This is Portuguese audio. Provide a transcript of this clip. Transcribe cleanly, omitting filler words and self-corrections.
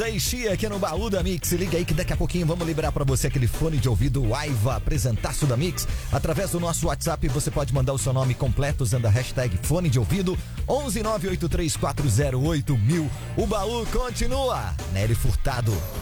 Miranda e Chia aqui no Baú da Mix. Liga aí que daqui a pouquinho vamos liberar pra você aquele fone de ouvido Aiva, apresentaço da Mix. Através do nosso WhatsApp você pode mandar o seu nome completo usando a hashtag fone de ouvido 11983408000. O baú continua. Nery Furtado.